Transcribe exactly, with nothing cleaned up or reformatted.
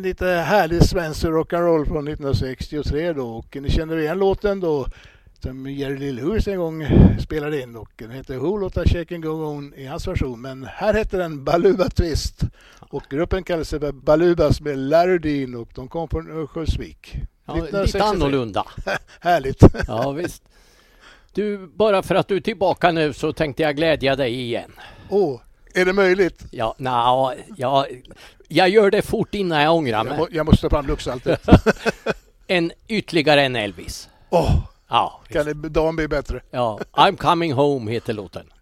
in lite härlig svensk rock'n'roll från nittonhundrasextiotre då. Och ni känner igen låten då som Jerry Lee Lewis en gång spelade in. Och den heter Who låter Shakin' Go On i hans version. Men här heter den Baluba Twist. Och gruppen kallar sig för Balubas med Larry Dean och de kom från Örnsköldsvik. Ja, lite annorlunda. Härligt. Ja, visst. Du, bara för att du är tillbaka nu så tänkte jag glädja dig igen. Åh, oh, är det möjligt? Ja, na, ja, jag gör det fort innan jag ångrar mig. Jag, må, jag måste ta fram luxaltet. en ytterligare en Elvis. Åh, oh, ja, kan det dagen bli bättre? Ja, I'm coming home heter låten.